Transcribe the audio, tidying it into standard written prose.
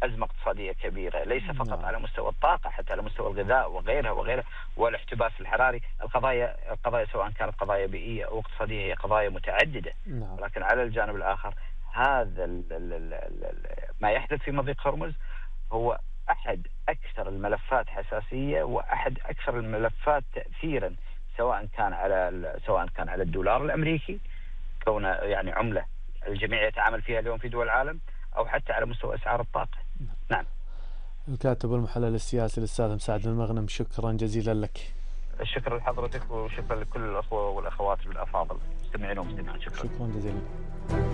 أزمة اقتصادية كبيرة، ليس فقط نعم. على مستوى الطاقة، حتى على مستوى الغذاء وغيرها والاحتباس الحراري. القضايا سواء كانت قضايا بيئية أو اقتصادية هي قضايا متعددة. نعم. ولكن على الجانب الآخر هذا ما يحدث في مضيق هرمز هو أحد أكثر الملفات حساسية وأحد أكثر الملفات تأثيرا، سواء كان على الدولار الأمريكي كونه يعني عملة الجميع يتعامل فيها اليوم في دول العالم، أو حتى على مستوى أسعار الطاقة. نعم. الكاتب والمحلل السياسي الأستاذ مساعد المغنم، شكرا جزيلا لك. الشكر لحضرتك وشكرا لكل الأخوة والأخوات الأفاضل مستمعين ومستمعات. شكرا جزيلا.